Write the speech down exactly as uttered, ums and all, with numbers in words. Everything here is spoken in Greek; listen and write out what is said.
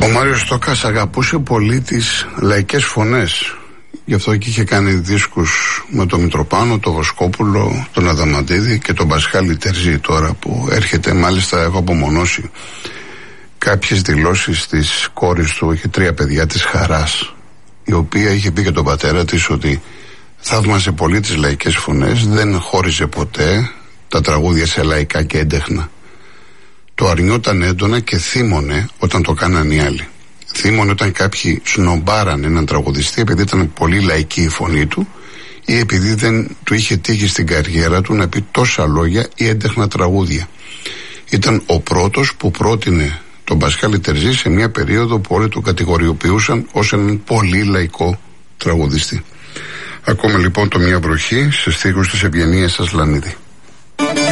Ο Μάριος Στόκας αγαπούσε πολύ τις λαϊκές φωνές. Γι' αυτό και είχε κάνει δίσκους με τον Μητροπάνο, τον Βοσκόπουλο, τον Αδαμαντίδη και τον Πασχάλη Τερζή τώρα που έρχεται. Μάλιστα έχω απομονώσει κάποιες δηλώσεις της κόρης του, είχε τρία παιδιά, της Χαράς, η οποία είχε πει και τον πατέρα της ότι θαύμασε πολύ τις λαϊκές φωνές, δεν χώριζε ποτέ τα τραγούδια σε λαϊκά και έντεχνα. Το αρνιόταν έντονα και θύμωνε όταν το κάναν οι άλλοι. Θύμωνε όταν κάποιοι σνομπάραν έναν τραγουδιστή επειδή ήταν πολύ λαϊκή η φωνή του ή επειδή δεν του είχε τύχει στην καριέρα του να πει τόσα λόγια ή έντεχνα τραγούδια. Ήταν ο πρώτος που πρότεινε τον Πασχάλη Τερζή σε μια περίοδο που όλοι τον κατηγοριοποιούσαν ως έναν πολύ λαϊκό τραγουδιστή. Ακόμα λοιπόν το Μια βροχή σε στίχους της Ευγενίας Ασλανίδη.